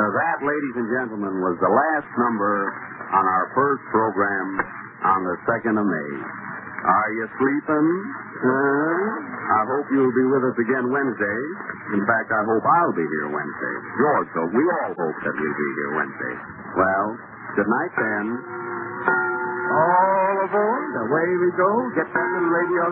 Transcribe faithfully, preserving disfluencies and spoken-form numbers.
that, ladies and gentlemen, was the last number on our first program on the second of May. Are you sleeping? Huh? I hope you'll be with us again Wednesday. In fact, I hope I'll be here Wednesday. George, so we all hope that we'll be here Wednesday. Well, good night then. All aboard. Away we go. Get that little radio